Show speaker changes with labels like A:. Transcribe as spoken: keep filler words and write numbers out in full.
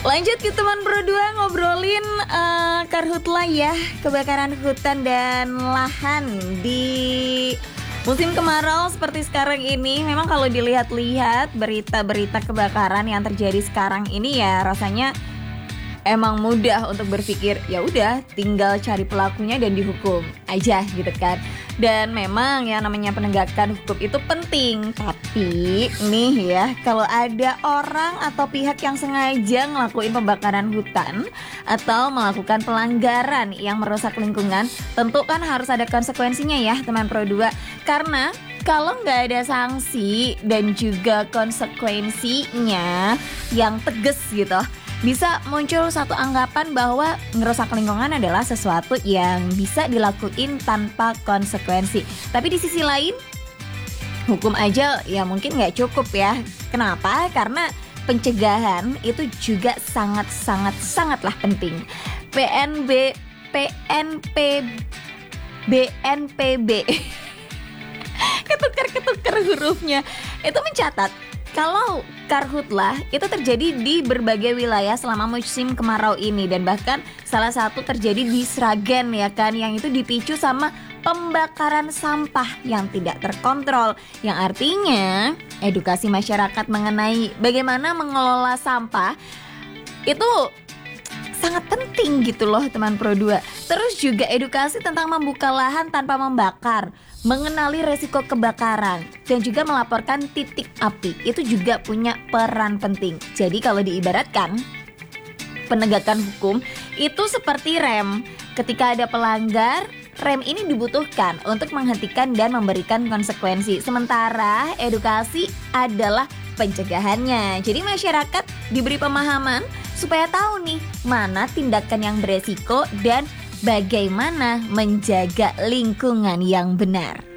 A: Lanjut ke teman berdua ngobrolin uh, karhutla ya, kebakaran hutan dan lahan di musim kemarau seperti sekarang ini. Memang kalau dilihat-lihat berita-berita kebakaran yang terjadi sekarang ini ya rasanya emang mudah untuk berpikir ya udah tinggal cari pelakunya dan dihukum aja gitu kan. Dan memang ya namanya penegakan hukum itu penting. Tapi nih ya, kalau ada orang atau pihak yang sengaja ngelakuin pembakaran hutan atau melakukan pelanggaran yang merusak lingkungan, tentu kan harus ada konsekuensinya ya teman Pro dua. Karena kalau nggak ada sanksi dan juga konsekuensinya yang tegas gitu, bisa muncul satu anggapan bahwa ngerusak lingkungan adalah sesuatu yang bisa dilakuin tanpa konsekuensi. Tapi di sisi lain, hukum aja ya mungkin nggak cukup ya. Kenapa? Karena pencegahan itu juga sangat-sangat-sangatlah penting. P N B, P N P, B N P B ketukar-ketukar hurufnya itu mencatat kalau karhutlah itu terjadi di berbagai wilayah selama musim kemarau ini. Dan bahkan salah satu terjadi di Sragen ya kan, yang itu dipicu sama pembakaran sampah yang tidak terkontrol. Yang artinya edukasi masyarakat mengenai bagaimana mengelola sampah itu sangat penting gitu loh teman Pro dua. Terus juga edukasi tentang membuka lahan tanpa membakar, mengenali resiko kebakaran, dan juga melaporkan titik api. Itu juga punya peran penting. Jadi kalau diibaratkan, penegakan hukum itu seperti rem. Ketika ada pelanggar, rem ini dibutuhkan untuk menghentikan dan memberikan konsekuensi. Sementara edukasi adalah pencegahannya. Jadi masyarakat diberi pemahaman supaya tahu nih mana tindakan yang beresiko dan bagaimana menjaga lingkungan yang benar.